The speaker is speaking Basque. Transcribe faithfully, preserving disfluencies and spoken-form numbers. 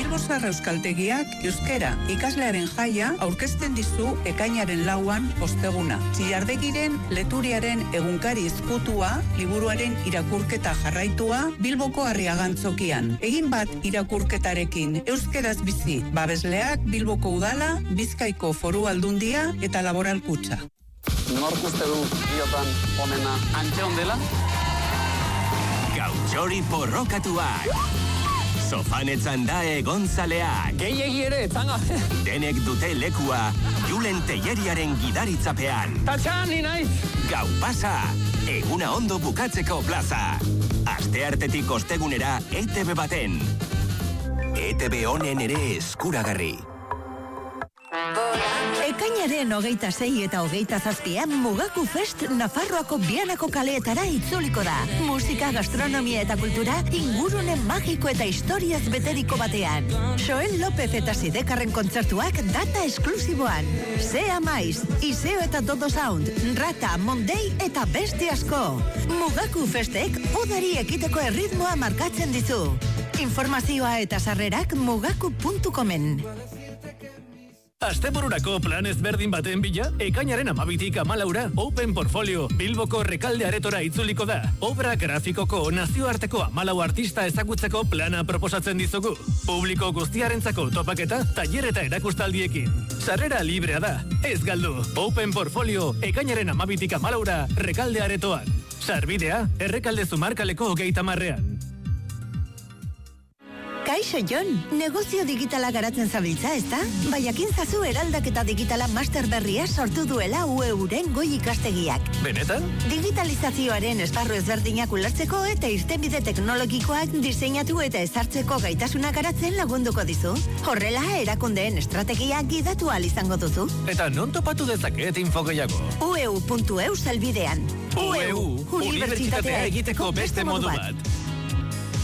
Bilbozar Euskaltegiak euskera ikaslearen jaia aurkezten dizu ekainaren lauan osteguna. Txillardegiren leturiaren egunkari ezkutua, liburuaren irakurketa jarraitua Bilboko Arriagantzokian. Egin bat irakurketarekin euskeraz bizi, babesleak Bilboko Udala, Bizkaiko Foru Aldundia eta Laboral Kutxa. Nork uste du biotan onena Antxeon dela? Gautxori porrokatuak. Sofanetzan da egontzaleak. Gehiegi ere, tanga. Denek dute lekua, Julen Telleriaren gidaritzapean. Tatxan, ni naiz. Gau pasa, eguna ondo bukatzeko plaza. Asteartetik ostegunera E T B baten. E T B honen ere eskuragarri. Ekainaren hogeita sei eta hogeita zazpian Mugaku Fest Nafarroako Bianako kaleetara itzuliko da. Musika, gastronomia eta kultura ingurune magiko eta historiaz beteriko batean. Joel López eta Sidekarren kontzertuak data esklusiboan. Sea Maiz, Iseo eta Dodo Sound, Rata, Mondei eta beste asko. Mugaku Festek udari ekiteko erritmoa markatzen dizu. Informazioa eta sarrerak mugaku puntu comen. Astebururako plan ezberdin baten bila, ekainaren amabitik amalaura, Open Portfolio Bilboko Rekalde Aretora itzuliko da. Obra grafikoko nazioarteko amalau artista ezagutzeko plana proposatzen dizugu. Publiko guztiarentzako topaketa, tailer eta erakustaldiekin. Sarrera librea da, ez galdu. Open Portfolio ekainaren amabitik amalaura, Rekalde Aretoan. Sarbidea, Errekalde Zumarkaleko hogeita marrean. Kaixo Jon, negozio digitala garatzen zabiltza, ezta? Baiakin zazu eraldaketa digitala master berria sortu duela U E Uren goi ikastegiak. Benetan? Digitalizazioaren esparru ezberdinak ulertzeko eta irtenbide teknologikoak diseinatu eta ezartzeko gaitasuna garatzen lagunduko dizu. Horrela, erakundeen estrategia gidatu ahal izango duzu. Eta non topatu dezaket info gehiago? U E U puntu E U salbidean. U E U, unibertsitatea egiteko beste modu bat.